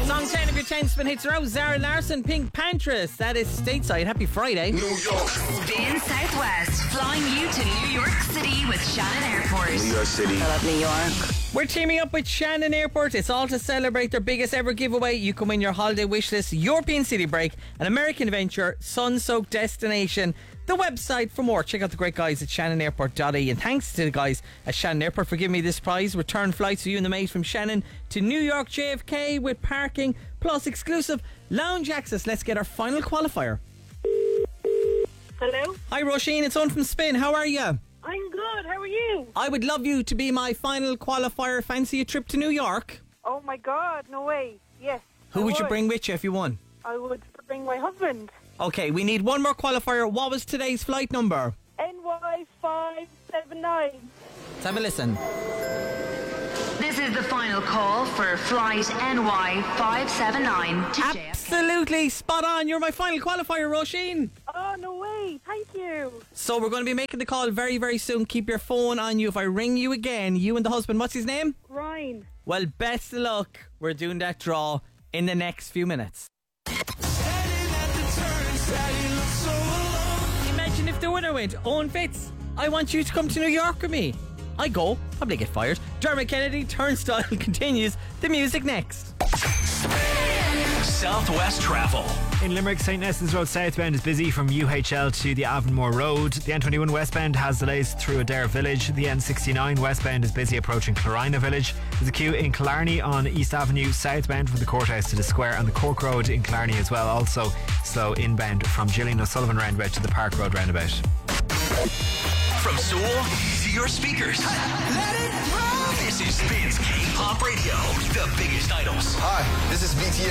Song 10 of your 10 spin hits around. Zara Larsson, Pink Panthers. That is Stateside. Happy Friday. New York. Spin Southwest, flying you to New York City with Shannon Airport. New York City. I love New York. We're teaming up with Shannon Airport. It's all to celebrate their biggest ever giveaway. You can win your holiday wish list, European City Break, an American adventure, sun-soaked destination. The website for more. Check out the great guys at shannonairport.ie. And thanks to the guys at Shannon Airport for giving me this prize. Return flights for you and the mate from Shannon to New York JFK with parking plus exclusive lounge access. Let's get our final qualifier. Hello? Hi Roisin, it's Owen from Spin. How are you? I'm good, how are you? I would love you to be my final qualifier. Fancy a trip to New York? Oh my god, no way. Yes. Who would you bring with you if you won? I would bring my husband. Okay, we need one more qualifier. What was today's flight number? NY579. Let's have a listen. This is the final call for flight NY579 to JFK. Absolutely spot on. You're my final qualifier, Roisin. Oh, no way. Thank you. So we're going to be making the call very, very soon. Keep your phone on you. If I ring you again, you and the husband, what's his name? Ryan. Well, best of luck. We're doing that draw in the next few minutes. Imagine if the winner went Owen Fitz. I want you to come to New York with me. I go, probably get fired. Dermot Kennedy, Turnstile continues. The music next. Southwest travel. In Limerick, St. Nestans Road southbound is busy from UHL to the Avonmore Road. The N21 westbound has delays through Adair Village. The N69 westbound is busy approaching Clarina Village. There's a queue in Killarney on East Avenue southbound from the courthouse to the square, and the Cork Road in Killarney as well. Also slow inbound from Gillian O'Sullivan roundabout to the Park Road roundabout. From Seoul to your speakers. Let it roll. This is Spin's K-Pop Radio. The biggest idols. Hi, this is